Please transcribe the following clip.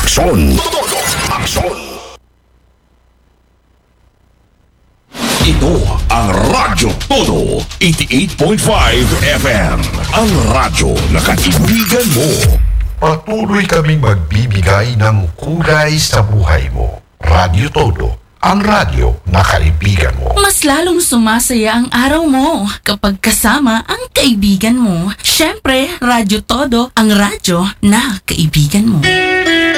aksyon, aksyon. Ito ang Radyo Todo 88.5 FM. Ang radyo na kaibigan mo. Patuloy kaming magbibigay ng kulay sa buhay mo. Radyo Todo, ang radyo na kaibigan mo. Mas lalong sumasaya ang araw mo kapag kasama ang kaibigan mo. Siyempre, Radyo Todo, ang radyo na kaibigan mo.